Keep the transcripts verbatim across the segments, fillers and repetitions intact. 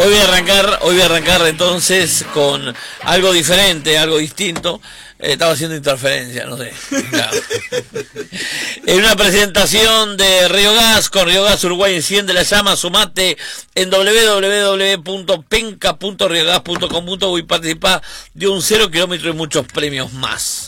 Hoy voy a arrancar, hoy voy a arrancar entonces con algo diferente, algo distinto. Eh, estaba haciendo interferencia, no sé. Claro. En una presentación de Río Gas, con Río Gas Uruguay enciende la llama, sumate en doble u doble u doble u punto penca punto riogas punto com punto uy y participa de un cero kilómetro y muchos premios más.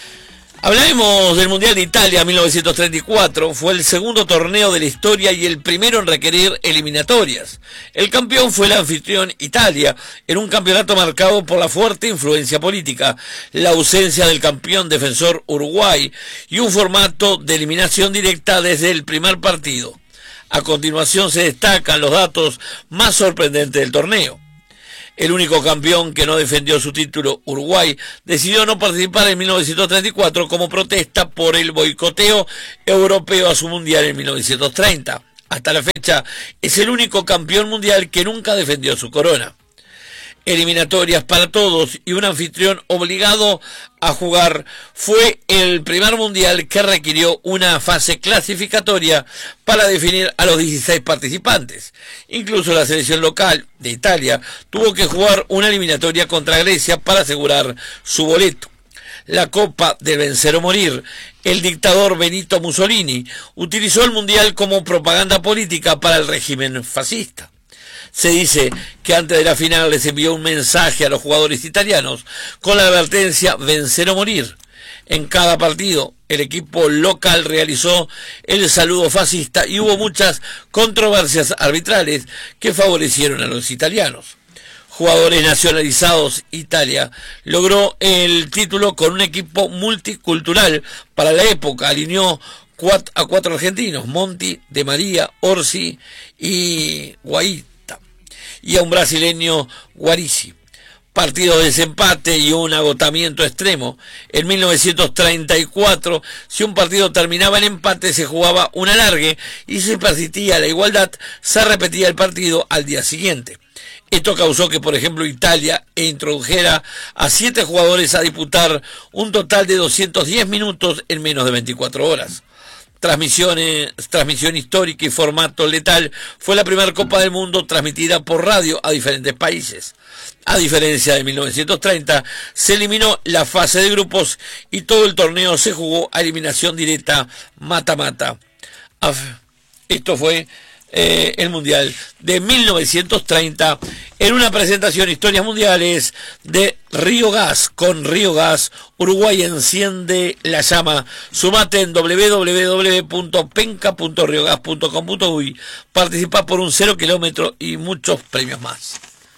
Hablaremos del Mundial de Italia mil novecientos treinta y cuatro, fue el segundo torneo de la historia y el primero en requerir eliminatorias. El campeón fue el anfitrión Italia, en un campeonato marcado por la fuerte influencia política, la ausencia del campeón defensor Uruguay y un formato de eliminación directa desde el primer partido. A continuación se destacan los datos más sorprendentes del torneo. El único campeón que no defendió su título, Uruguay, decidió no participar en mil novecientos treinta y cuatro como protesta por el boicoteo europeo a su mundial en mil novecientos treinta. Hasta la fecha, es el único campeón mundial que nunca defendió su corona. Eliminatorias para todos y un anfitrión obligado a jugar, fue el primer mundial que requirió una fase clasificatoria para definir a los dieciséis participantes. Incluso la selección local de Italia tuvo que jugar una eliminatoria contra Grecia para asegurar su boleto. La Copa de vencer o morir. El dictador Benito Mussolini utilizó el mundial como propaganda política para el régimen fascista. Se dice que antes de la final les envió un mensaje a los jugadores italianos con la advertencia vencer o morir. En cada partido, el equipo local realizó el saludo fascista y hubo muchas controversias arbitrales que favorecieron a los italianos. Jugadores nacionalizados, Italia logró el título con un equipo multicultural. Para la época alineó a cuatro argentinos, Monti, De María, Orsi y Guaita, y a un brasileño, Guarisi. Partido de desempate y un agotamiento extremo. En mil novecientos treinta y cuatro, si un partido terminaba en empate, se jugaba un alargue y si persistía la igualdad, se repetía el partido al día siguiente. Esto causó que, por ejemplo, Italia introdujera a siete jugadores a disputar un total de doscientos diez minutos en menos de veinticuatro horas. Transmisiones, transmisión histórica y formato letal, fue la primera Copa del Mundo transmitida por radio a diferentes países. A diferencia de mil novecientos treinta, se eliminó la fase de grupos y todo el torneo se jugó a eliminación directa, mata-mata. Esto fue eh, el Mundial de mil novecientos treinta en una presentación Historias Mundiales de Río Gas. Con Río Gas, Uruguay enciende la llama. Sumate en doble u doble u doble u punto penca punto riogas punto com punto uy. Participa por un cero kilómetro y muchos premios más.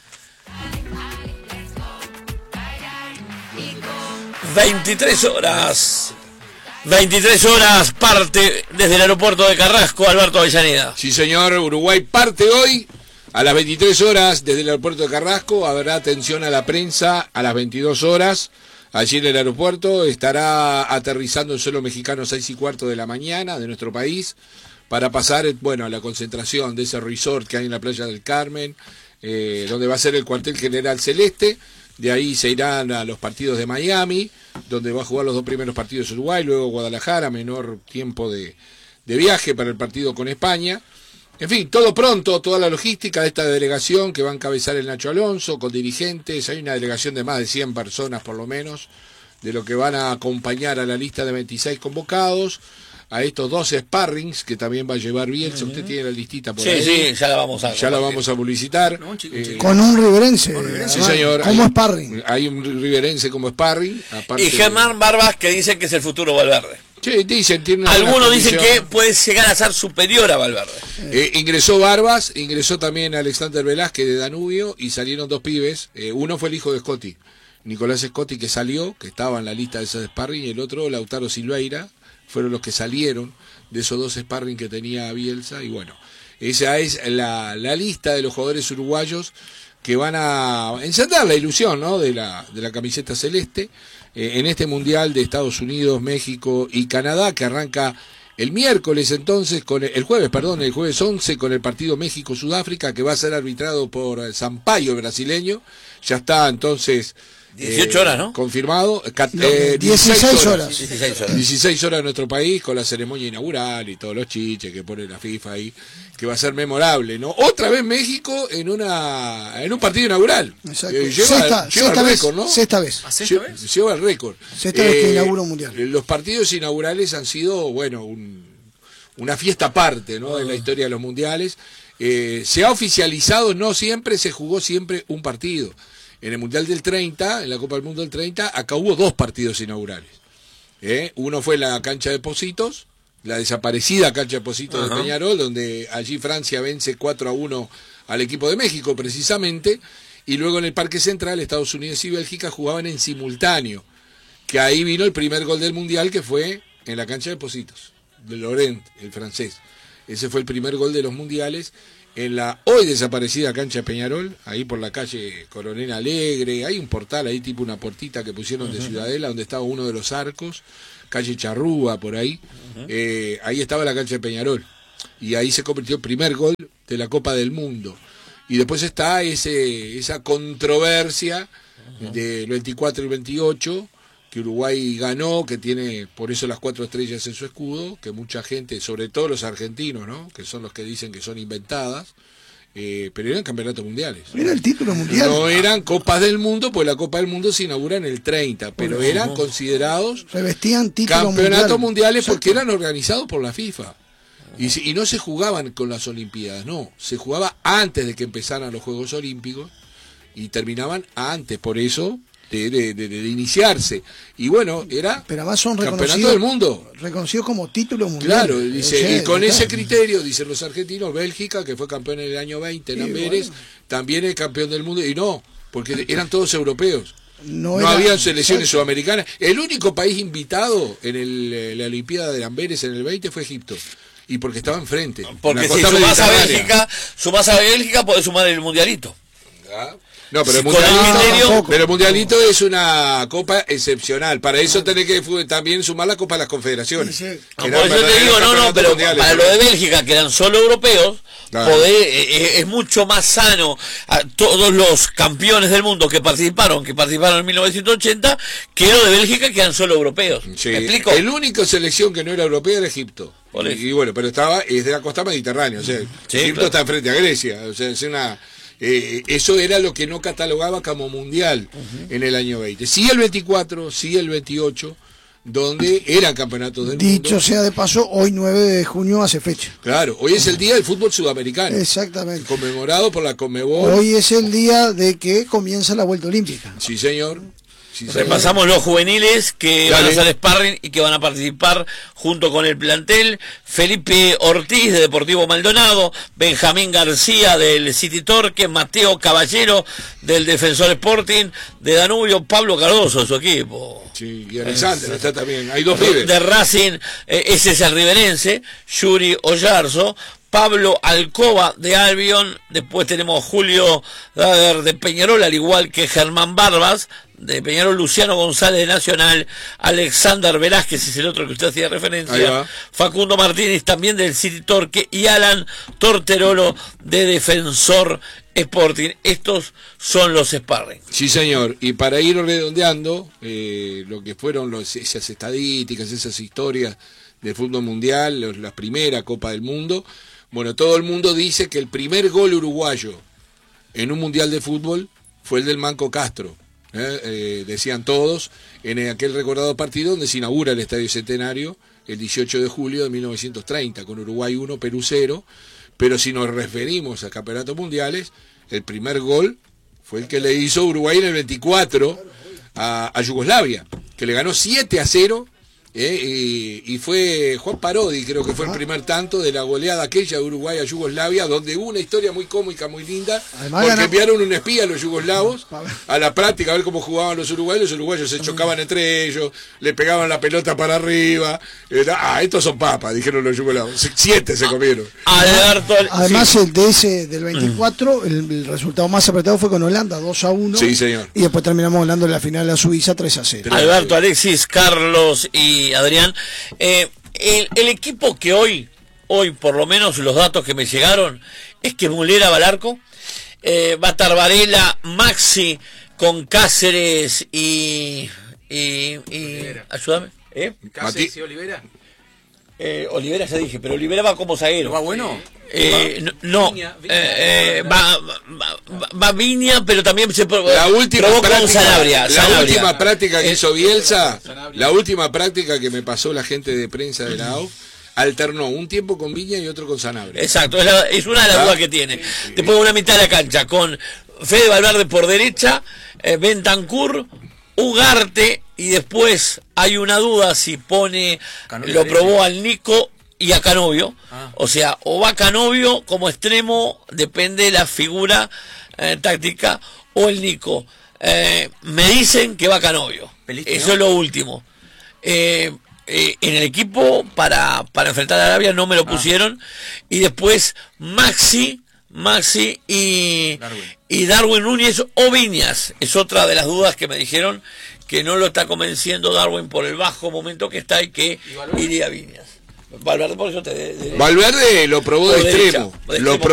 veintitrés horas. veintitrés horas, parte desde el aeropuerto de Carrasco, Alberto Avellaneda. Sí, señor, Uruguay parte hoy a las veintitrés horas desde el aeropuerto de Carrasco. Habrá atención a la prensa a las veintidós horas. Allí en el aeropuerto estará aterrizando el suelo mexicano seis y cuarto de la mañana de nuestro país para pasar, bueno, a la concentración de ese resort que hay en la playa del Carmen, eh, donde va a ser el cuartel general celeste. De ahí se irán a los partidos de Miami, donde va a jugar los dos primeros partidos de Uruguay, luego Guadalajara, menor tiempo de, de viaje para el partido con España. En fin, todo pronto, toda la logística de esta delegación que va a encabezar el Nacho Alonso, con dirigentes. Hay una delegación de más de cien personas por lo menos, de lo que van a acompañar a la lista de veintiséis convocados, a estos doce sparrings que también va a llevar Bielsa. Uh-huh. Usted tiene la listita por sí, ahí. Sí, ya la vamos a Ya la vamos a publicitar. No, chico, chico. Eh, con un riverense. Sí, señor. Como hay, sparring. Hay un riverense como sparring. Y Germán de... Barbas, que dicen que es el futuro Valverde. Sí, dicen, tiene algunos dicen que puede llegar a ser superior a Valverde. Eh, ingresó Barbas, ingresó también Alexander Velázquez de Danubio y salieron dos pibes. Eh, uno fue el hijo de Scotti, Nicolás Scotti, que salió, que estaba en la lista de esos sparring, y el otro, Lautaro Silveira, fueron los que salieron de esos dos sparring que tenía Bielsa. Y bueno, esa es la, la lista de los jugadores uruguayos que van a encender la ilusión, ¿no?, de la, de la camiseta celeste eh, en este Mundial de Estados Unidos, México y Canadá, que arranca el miércoles entonces, con el, el jueves, perdón, el jueves once, con el partido México-Sudáfrica, que va a ser arbitrado por Sampaio, el brasileño. Ya está entonces dieciocho horas, ¿no? Confirmado. No, eh, dieciséis horas. dieciséis horas. dieciséis horas en nuestro país, con la ceremonia inaugural y todos los chiches que pone la FIFA ahí, que va a ser memorable, ¿no? Otra vez México en una en un partido inaugural. Exacto. Eh, lleva sexta, lleva sexta el vez, récord, ¿no? Sexta vez. ¿A sexta Lle- vez? Lleva el récord. Sexta vez que inaugura un mundial. Los partidos inaugurales han sido, bueno, un, una fiesta aparte, ¿no? En la historia de los mundiales. Eh, se ha oficializado, no siempre, se jugó siempre un partido. En el Mundial del treinta, en la Copa del Mundo del treinta, acá hubo dos partidos inaugurales. ¿Eh? Uno fue la cancha de Pocitos, la desaparecida cancha de Pocitos Ajá. de Peñarol, donde allí Francia vence cuatro a uno al equipo de México, precisamente. Y luego en el Parque Central, Estados Unidos y Bélgica jugaban en simultáneo. Que ahí vino el primer gol del Mundial, que fue en la cancha de Pocitos, de Laurent, el francés. Ese fue el primer gol de los mundiales en la hoy desaparecida cancha de Peñarol, ahí por la calle Coronel Alegre. Hay un portal ahí, tipo una puertita que pusieron de Ciudadela, donde estaba uno de los arcos, calle Charrúa, por ahí. Eh, ahí estaba la cancha de Peñarol. Y ahí se convirtió el primer gol de la Copa del Mundo. Y después está ese esa controversia del veinticuatro y el veintiocho, que Uruguay ganó, que tiene por eso las cuatro estrellas en su escudo, que mucha gente, sobre todo los argentinos, ¿no? Que son los que dicen que son inventadas, eh, pero eran campeonatos mundiales. Era el título mundial. No eran Copas del Mundo, pues la Copa del Mundo se inaugura en el treinta, pero eran considerados Revestían títulos campeonatos mundial. mundiales porque Exacto. eran organizados por la FIFA. Y, si- y no se jugaban con las Olimpiadas, no, se jugaba antes de que empezaran los Juegos Olímpicos y terminaban antes, por eso, de, de, de- de iniciarse. Y bueno, era Pero además son campeonato reconocidos, del mundo. reconocidos como título mundial. Claro, dice, O sea, y con claro. ese criterio, dicen los argentinos, Bélgica, que fue campeón en el año veinte en Sí, Amberes, bueno. también es campeón del mundo, y no, porque eran todos europeos. No, No era- habían selecciones exacto. sudamericanas. El único país invitado en el, eh, la Olimpiada de Amberes en el veinte fue Egipto. Y porque estaba enfrente. en Porque la si costa sumás a mediterránea. Bélgica, sumás a Bélgica, podés sumar el mundialito. ¿Ah? No, pero el, Con el mundialito, criterio- pero el mundialito es una copa excepcional. Para eso tenés que fu- también sumar la Copa de las Confederaciones. Sí, sí. que No, eran por eso te verdaderos digo, no, no, campeonatos pero mundiales. para lo de Bélgica, que eran solo europeos, Claro. poder, eh, eh, es mucho más sano a todos los campeones del mundo que participaron, que participaron en mil novecientos ochenta, que lo de Bélgica, que eran solo europeos. Sí, ¿Me explico? el único selección que no era europea era Egipto. Por Y, eso. y bueno, pero estaba, es de la costa mediterránea, o sea, Sí, Egipto claro. está enfrente a Grecia, o sea, es una, eh, eso era lo que no catalogaba como mundial en el año veinte. Sí el veinticuatro, sí el veintiocho, donde eran campeonatos del Dicho mundo. sea de paso, hoy nueve de junio hace fecha. Claro, hoy es el día del fútbol sudamericano, Exactamente. conmemorado por la Conmebol. Hoy es el día de que comienza la vuelta olímpica. Sí, señor. Sí, señor. Repasamos los juveniles que Dale. van a hacer sparring y que van a participar junto con el plantel. Felipe Ortiz de Deportivo Maldonado, Benjamín García del City Torque, Mateo Caballero del Defensor Sporting de Danubio, Pablo Cardoso de su equipo. Sí, y Alexander está también. Hay dos pibes. De Racing, eh, ese es el riverense, Yuri Ollarzo, Pablo Alcoba de Albion, después tenemos Julio Dader de Peñarol, al igual que Germán Barbas de Peñarol, Luciano González de Nacional, Alexander Velázquez es el otro que usted hacía Ahí referencia, va. Facundo Martínez también del City Torque y Alan Torterolo de Defensor Sporting. Estos son los sparring. Sí, señor. Y para ir redondeando eh, lo que fueron los, esas estadísticas, esas historias del fútbol mundial, los- la primera Copa del Mundo, bueno, todo el mundo dice que el primer gol uruguayo en un mundial de fútbol fue el del Manco Castro. ¿eh? Eh, decían todos, en aquel recordado partido donde se inaugura el Estadio Centenario el dieciocho de julio de mil novecientos treinta, con Uruguay uno, Perú cero. Pero si nos referimos a campeonatos mundiales, el primer gol fue el que le hizo Uruguay en el veinticuatro a, a Yugoslavia, que le ganó siete a cero, eh, y, y fue Juan Parodi, creo que fue el primer tanto de la goleada aquella de Uruguay a Yugoslavia, donde hubo una historia muy cómica, muy linda, Además, porque ganó- enviaron un espía a los yugoslavos a la práctica a ver cómo jugaban los uruguayos. Los uruguayos se chocaban entre ellos, le pegaban la pelota para arriba. Era, ah, estos son papas, dijeron los yugoslavos. Se- Siete se comieron. Alberto, Además, sí. el de ese del veinticuatro, el, el resultado más apretado fue con Holanda, dos a uno. Sí, señor. Y después terminamos hablando de la final a Suiza, tres a cero. Alberto, Alexis, Carlos y Adrián. Eh, el, el equipo que hoy, hoy por lo menos los datos que me llegaron, es que Mulera va al arco, eh, va a estar Varela, Maxi, con Cáceres y... y, y ayúdame. ¿Eh? ¿Cáceres y Olivera? Eh, Olivera ya dije, pero Olivera va como zaguero. ¿Va bueno? Eh, no, no Viña, Viña, eh, eh, va, va, va Viña, pero también se pro, la última probó con práctica, Sanabria. la Sanabria. última práctica que Eh, hizo Bielsa, Sanabria. la última práctica que me pasó la gente de prensa de la A U F, alternó un tiempo con Viña y otro con Sanabria. Exacto, es, la, es una de las ¿Ah? dudas que tiene. Después una mitad de la cancha con Fede Valverde por derecha, eh, Bentancur, Ugarte, y después hay una duda si pone, Canovio lo derecho. probó al Nico y a Canovio. Ah. O sea, o va Canovio como extremo, depende de la figura eh, táctica, o el Nico. Eh, me dicen que va Canovio. Peliste, Eso ¿no? es lo último. Eh, eh, en el equipo para, para enfrentar a Arabia no me lo Ah. pusieron. Y después Maxi, Maxi y Darwin. y Darwin Núñez o Viñas. Es otra de las dudas que me dijeron, que no lo está convenciendo Darwin por el bajo momento que está y que ¿Y Valverde? iría Viñas. Valverde, por eso te... de- de- Valverde lo probó Por de derecha, extremo, de lo extremo